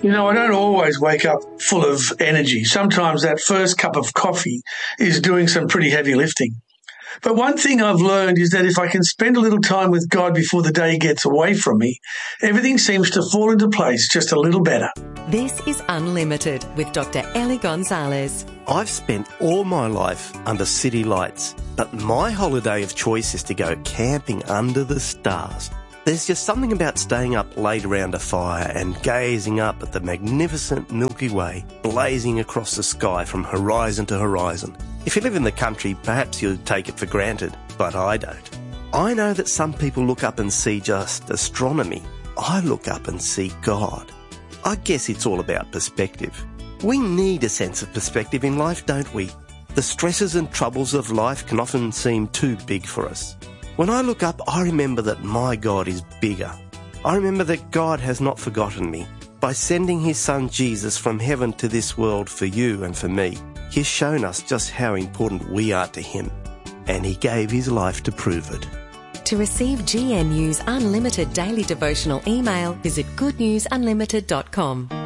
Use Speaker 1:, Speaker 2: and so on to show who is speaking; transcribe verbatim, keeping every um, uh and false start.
Speaker 1: You know, I don't always wake up full of energy. Sometimes that first cup of coffee is doing some pretty heavy lifting. But one thing I've learned is that if I can spend a little time with God before the day gets away from me, everything seems to fall into place just a little better.
Speaker 2: This is Unlimited with Doctor Ellie Gonzalez.
Speaker 3: I've spent all my life under city lights, but my holiday of choice is to go camping under the stars. There's just something about staying up late around a fire and gazing up at the magnificent Milky Way blazing across the sky from horizon to horizon. If you live in the country, perhaps you'd take it for granted, but I don't. I know that some people look up and see just astronomy. I look up and see God. I guess it's all about perspective. We need a sense of perspective in life, don't we? The stresses and troubles of life can often seem too big for us. When I look up, I remember that my God is bigger. I remember that God has not forgotten me. By sending his son Jesus from heaven to this world for you and for me, he's shown us just how important we are to him. And he gave his life to prove it.
Speaker 2: To receive G N U's Unlimited Daily Devotional email, visit good news unlimited dot com.